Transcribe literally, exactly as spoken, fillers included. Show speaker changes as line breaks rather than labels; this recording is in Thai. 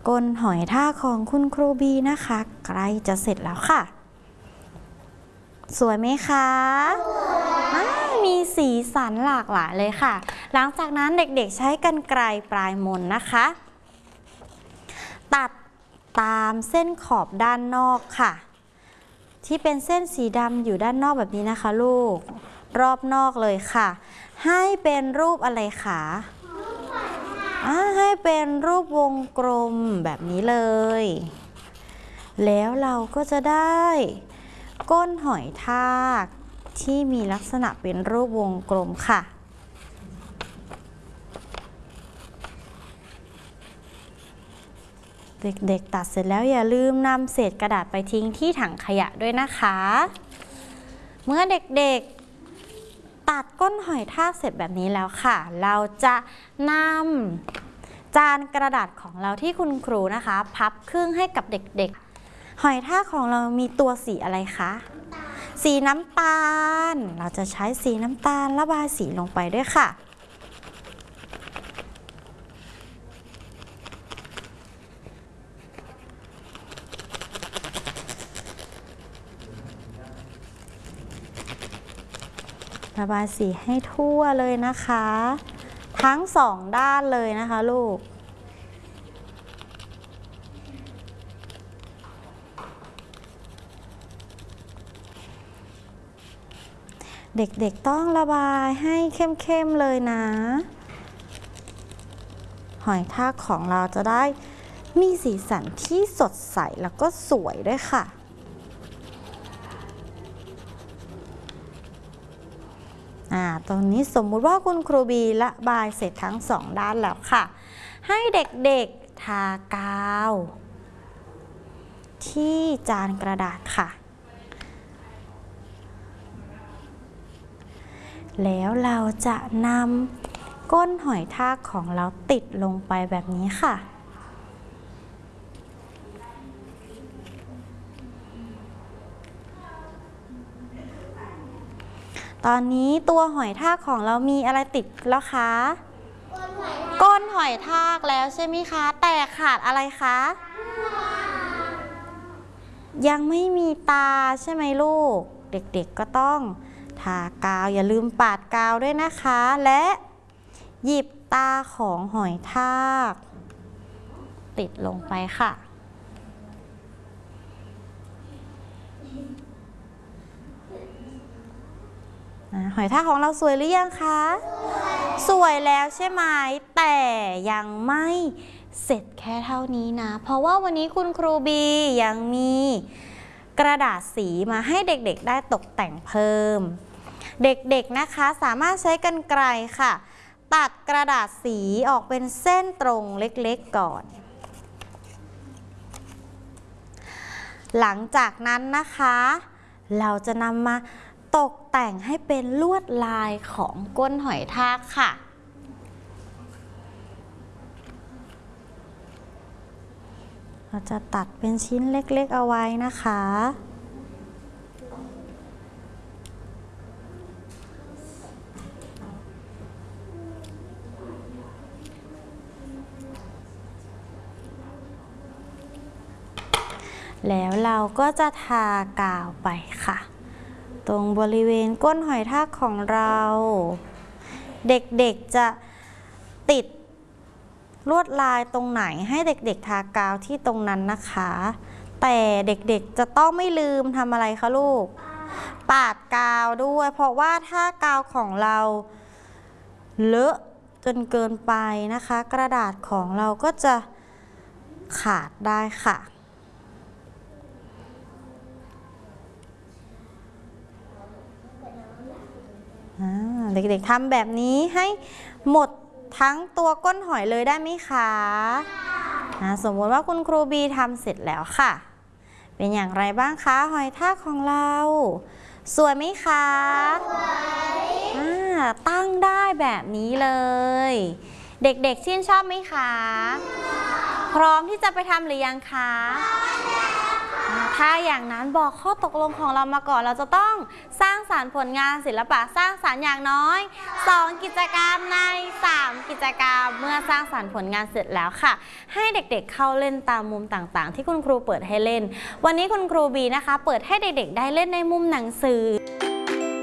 ก้นหอยทากของคุณครูบีนะคะใกล้จะเสร็จแล้วค่ะสวยไหมคะมีสีสันหลากหลายเลยค่ะหลังจากนั้นเด็กๆใช้กรรไกรปลายมนนะคะตัดตามเส้นขอบด้านนอกค่ะที่เป็นเส้นสีดำอยู่ด้านนอกแบบนี้นะคะลูกรอบนอกเลยค่ะให้เป็นรูปอะไรคะให้เป็นรูปวงกลมแบบนี้เลยแล้วเราก็จะได้ก้นหอยทากที่มีลักษณะเป็นรูปวงกลมค่ะเด็กๆตัดเสร็จแล้วอย่าลืมนำเศษกระดาษไปทิ้งที่ถังขยะด้วยนะคะเมื่อเด็กๆตัดก้นหอยทากเสร็จแบบนี้แล้วค่ะเราจะนำจานกระดาษของเราที่คุณครูนะคะพับครึ่งให้กับเด็กๆหอยทากของเรามีตัวสีอะไรคะสีน้ำตาลเราจะใช้สีน้ำตาลระบายสีลงไปด้วยค่ะระบายสีให้ทั่วเลยนะคะทั้งสองด้านเลยนะคะลูกเด็กๆต้องระบายให้เข้มๆเลยนะหอยทากของเราจะได้มีสีสันที่สดใสแล้วก็สวยด้วยค่ะอ่าตรงนี้สมมุติว่าคุณครูบีระบายเสร็จทั้งสองด้านแล้วค่ะให้เด็กๆทากาวที่จานกระดาษค่ะแล้วเราจะนำก้นหอยทากของเราติดลงไปแบบนี้ค่ะตอนนี้ตัวหอยทากของเรามีอะไรติดแล้วคะก้นหอยทากแล้วใช่ไหมคะแต่ขาดอะไรคะยังไม่มีตาใช่ไหมลูกเด็กๆก็ต้องทากาวอย่าลืมปาดกาวด้วยนะคะและหยิบตาของหอยทากติดลงไปค่ะหอยทากของเราสวยหรือยังคะสวยแล้วใช่ไหมแต่ยังไม่เสร็จแค่เท่านี้นะเพราะว่าวันนี้คุณครูบียังมีกระดาษสีมาให้เด็กๆได้ตกแต่งเพิ่มเด็กๆนะคะสามารถใช้กรรไกรค่ะตัดกระดาษสีออกเป็นเส้นตรงเล็กๆก่อนหลังจากนั้นนะคะเราจะนำมาตกแต่งให้เป็นลวดลายของก้นหอยทากค่ะเราจะตัดเป็นชิ้นเล็กๆเอาไว้นะคะแล้วเราก็จะทากาวไปค่ะตรงบริเวณก้นหอยทากของเราเด็กๆจะติดลวดลายตรงไหนให้เด็กๆทากาวที่ตรงนั้นนะคะแต่เด็กๆจะต้องไม่ลืมทำอะไรคะลูกปาดกาวด้วยเพราะว่าถ้ากาวของเราเลอะจนเกินไปนะคะกระดาษของเราก็จะขาดได้ค่ะเด็กๆทำแบบนี้ให้หมดทั้งตัวก้นหอยเลยได้ไหมคะสมมติว่าคุณครูบีทำเสร็จแล้วค่ะเป็นอย่างไรบ้างคะหอยทากของเราสวยไหมคะสวยตั้งได้แบบนี้เลยเด็กๆชื่นชอบไหมคะพร้อมที่จะไปทำหรือยังคะทถ้าอย่างนั้นบอกข้อตกลงของเรามาก่อนเราจะต้องสร้างสรรค์ผลงานศิลปะสร้างสรรค์อย่างน้อยสองกิจกรรมในสามกิจกรรมเมื่อสร้างสรรค์ผลงานเสร็จแล้วค่ะให้เด็กๆเข้าเล่นตามมุมต่างๆที่คุณครูเปิดให้เล่นวันนี้คุณครูบีนะคะเปิดให้เด็กๆได้เล่นในมุมหนังสือ